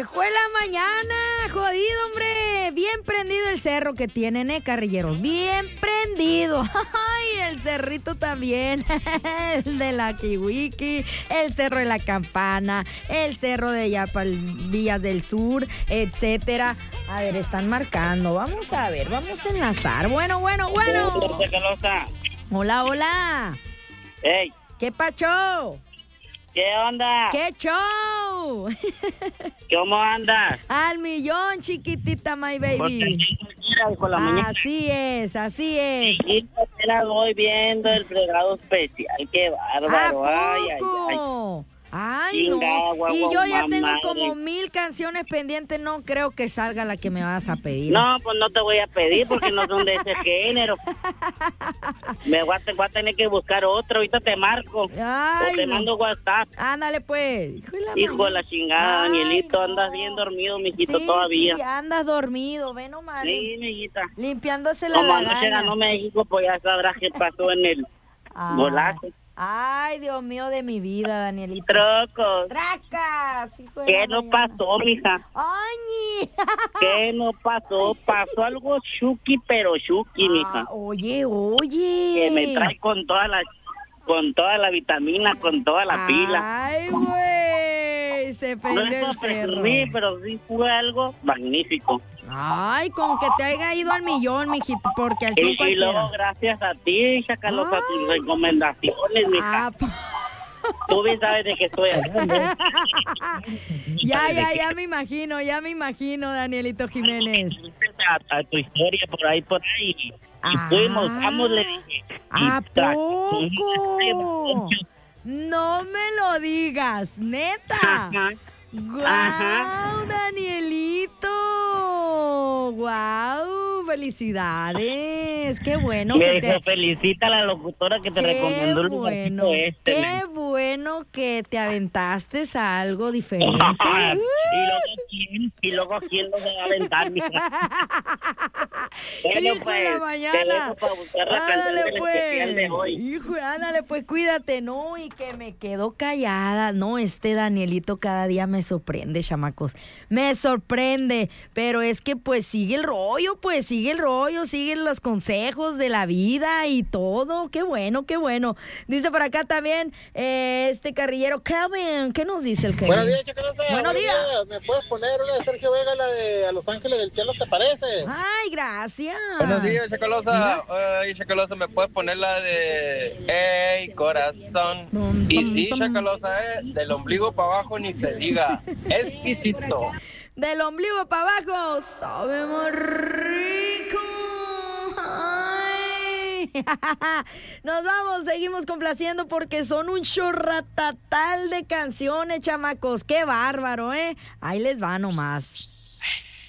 hijo de la mañana, jodido, hombre. Bien prendido el cerro que tienen, carrilleros. Bien prendido. Ay, el cerrito también. El de la Kiwiki, el cerro de la Campana, el cerro de Villas del Sur, etcétera. A ver, están marcando. Vamos a ver, vamos a enlazar. Bueno. Hola, hola. Hey, ¿Qué pacho? ¿qué onda? ¿Qué show? ¿Cómo andas? Al millón, chiquitita, my Pues baby. con la mañana. Así es. Y la voy viendo el fregado especial. Qué bárbaro. ¿A Ay. poco? Ay, Chingada, no. guau, Y guau, yo ya tengo madre. como 1000 canciones pendientes. No creo que salga la que me vas a pedir. No, pues no te voy a pedir porque no son de ese género. Me voy a tener que buscar otro. Ahorita te marco. Ay, O te mando WhatsApp. Ándale, pues. Hijo de la chingada, Ay, Danielito. no. Andas bien dormido, mijito, Sí, todavía. Sí, andas dormido. Ve nomás. Sí, mijita. Limpiándose la Como anoche lagaña. ganó México, pues ya sabrás qué pasó en el golazo. Ay, Dios mío de mi vida, Danielito. Trocos. ¡Tracas! Hijo de ¿Qué la no mañana. pasó, mija? ¡Ay! ¿Qué no pasó? Pasó algo chuki, pero chuki, mija. Oye. Que me trae con toda la vitamina, con toda la pila. Ay, güey. Se No prende es el para cerro. presumir, pero sí fue algo magnífico. Ay, con que te haya ido al millón, mijito, porque al 100 Y cualquiera. luego, gracias a ti, Chacalos, a tus Ay. recomendaciones, mija. Tú bien sabes de qué estoy hablando. Ya me imagino, Danielito Jiménez. A tu historia por ahí. Y vamos, le dije. ¿A poco? No me lo digas, neta. Ajá. ¡Guau, Danielito! ¡Guau! ¡Felicidades! ¡Qué bueno Me que dijo, te... felicita a la locutora que te recomendó el lugarcito este. ¡Qué bueno que te aventaste a algo diferente! ¿Y luego quién no se va a aventar, mija? Bueno, ¡Hijo de pues, la te mañana! dejo para buscar la canción del especial de hoy. Hijo, ándale, pues, cuídate, ¿no? Y que me quedo callada. No, este Danielito cada día me sorprende, chamacos. Me sorprende. Pero es que, pues, sigue el rollo, siguen los consejos de la vida y todo. Qué bueno. Dice por acá también este carrillero Kevin. ¿Qué nos dice el Kevin? Buenos días, Chacalosa. Buenos días. ¿Me puedes poner una de Sergio Vega, la de A Los Ángeles del Cielo, te parece? Ay, gracias. Buenos días, Chacalosa. Ay, Chacalosa, ¿me puedes poner la de Ey, corazón? Y sí, Chacalosa, del ombligo para abajo ni se diga. Exquisito. Del ombligo para abajo, sabe muy rico. Ay. Nos vamos, seguimos complaciendo porque son un chorratatal de canciones, chamacos. Qué bárbaro, ¿eh? Ahí les va nomás.